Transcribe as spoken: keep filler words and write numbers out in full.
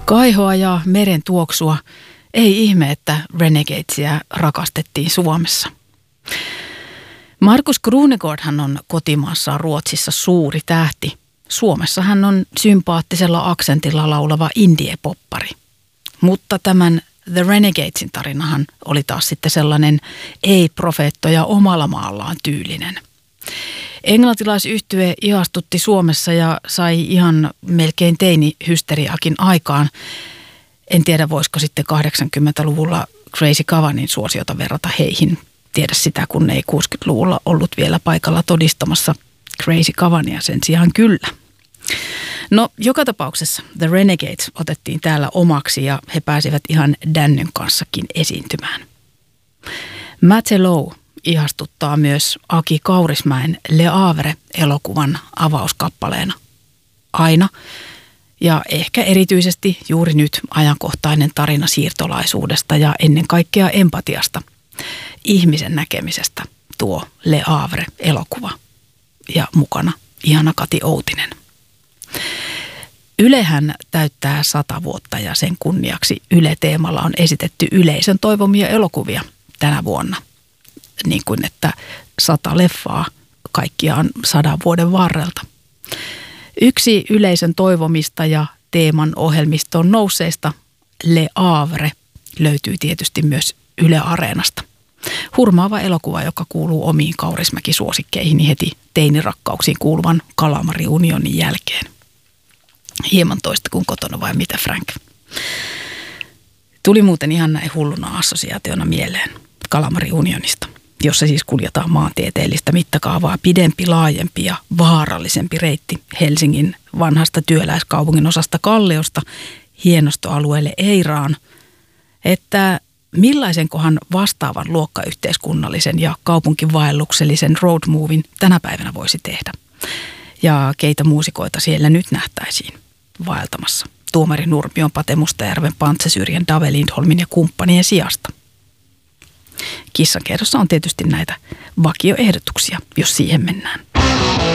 Kaihoa ja meren tuoksua. Ei ihme, että Renegadesia rakastettiin Suomessa. Markus Krunegårdhan on kotimaassaan Ruotsissa suuri tähti. Suomessa hän on sympaattisella aksentilla laulava indie-poppari. Mutta tämän The Renegadesin tarinahan oli taas sitten sellainen ei-profeettoja omalla maallaan tyylinen. Englantilaisyhtye ihastutti Suomessa ja sai ihan melkein teini-hysteriaakin aikaan. En tiedä, voisiko sitten kahdeksankymmentäluvulla Crazy Cavanin suosiota verrata heihin. Tiedä sitä, kun ei kuusikymmentäluvulla ollut vielä paikalla todistamassa Crazy Cavania, sen sijaan kyllä. No, joka tapauksessa The Renegades otettiin täällä omaksi ja he pääsivät ihan Dannyn kanssakin esiintymään. Matelow ihastuttaa myös Aki Kaurismäen Le Havre-elokuvan avauskappaleena. Aina ja ehkä erityisesti juuri nyt ajankohtainen tarina siirtolaisuudesta ja ennen kaikkea empatiasta, ihmisen näkemisestä tuo Le Havre-elokuva ja mukana ihana Kati Outinen. Ylehän täyttää sata vuotta ja sen kunniaksi Yle-teemalla on esitetty yleisön toivomia elokuvia tänä vuonna. Niin kuin että sata leffaa kaikkiaan sadan vuoden varrelta. Yksi yleisön toivomista ja teeman ohjelmistoon nousseista, Le Havre, löytyy tietysti myös Yle Areenasta. Hurmaava elokuva, joka kuuluu omiin Kaurismäki-suosikkeihin heti teinirakkauksiin kuuluvan Kalamari-unionin jälkeen. Hieman toista kuin kotona vai mitä, Frank? Tuli muuten ihan näin hulluna assosiaationa mieleen Kalamari-unionista, jossa siis kuljetaan maantieteellistä mittakaavaa pidempi, laajempi ja vaarallisempi reitti Helsingin vanhasta työläiskaupungin osasta Kalliosta hienostoalueelle Eiraan, että millaisenkohan vastaavan luokkayhteiskunnallisen ja kaupunkivaelluksellisen roadmovin tänä päivänä voisi tehdä. Ja keitä muusikoita siellä nyt nähtäisiin vaeltamassa Tuomari Nurmion, Pate Mustajärven, Pantse Syrjän, Dave Lindholmin ja kumppanien sijasta. Kissankerrossa on tietysti näitä vakioehdotuksia, jos siihen mennään.